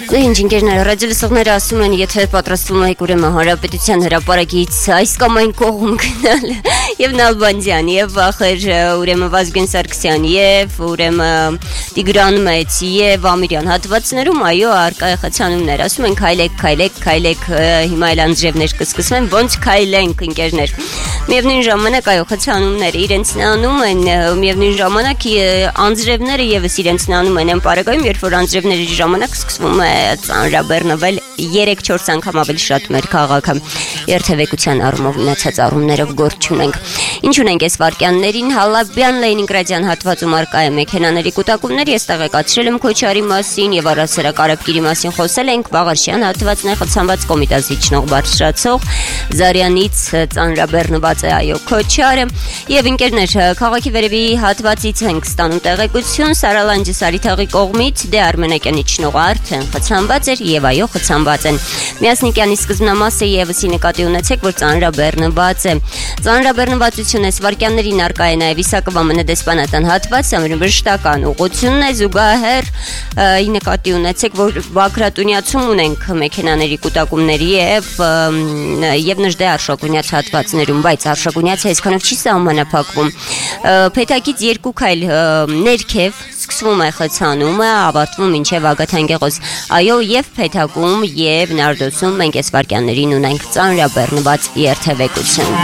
Ինչ ընկերներ, ռադիոլսողները ասում են, եթե պատրաստվում եք ուրեմն Հանրապետության հրապարակից այս կամ այն կողմ գնալ, եւ Նալբանդյան, եւ Վախեր, ուրեմն Վազգեն Սարգսյան, եւ ուրեմն Տիգրան Մեծ, եւ Ամիրյան հատվածներում, այո, արկա է խցանումներ, ասում են քայլեք, հիմա էլ անձրևներ կսկսվեն, ոնց քայլենք ընկերներ։ Միևնույն ժամանակ այո, խցանումները իրենց նանում են, միևնույն ժամանակ անձրևները եւս իրենց նանում են այն պարագայում, երբ որ անձրևների ժամանակ սկսվում է ծանրաբեռնվել 3-4 անգամ ավելի շատ մեր քաղաքը երթևեկության առումով ունեցած առումներով գործ չունենք։ Ինչ ունենք այս վարքյաններին Հալաբյան Լենինգրադյան հատվածում արկա է մեքենաների կուտակումներ, ես տեղեկացրել եմ Քոչարի մասին եւ առասարակ Արաբկիրի մասին խոսել ենք, Վաղարշյան հատվածն է խցանված կոմիտասի իջնող բարձրացող Զարյանից ծանրաբեռնված է այո Քոչարը եւ ընկերներ քաղաքի վերևի հատվածից ենք ստանում տեղեկություն Սարալանջի Սարիթաղի կողմից դե Արմենակյան իջնող արդեն խցանված էր եւ այո խցանված են Միասնիկյանի սկզբնամասը եւս նկատի ունեցեք որ ծանրաբեռնված է ծանրաբեռնվածությունը Սվարքյաններին արկա է նաեւ Իսակова մնադեսպանատան հատված ամենաբժշտական ուղղությունն է զուգահեռ նկատի ունեցեք որ Բաքրատունյացում ունենք մեքենաների կուտակումների եւ Նժդե Արշակունյաց հատվածներում բայց Արշակունյացը այսքանով չի սահմանափակվում Փեթակից 2 քայլ ներքև սկսվում է խցանումը ավարտվում մինչև Ագաթանգեղոս այո եւ Փեթակում եւ Նարդոսում մենք այս վարքյաններին ունենք ծանրաբեռնված երթևեկություն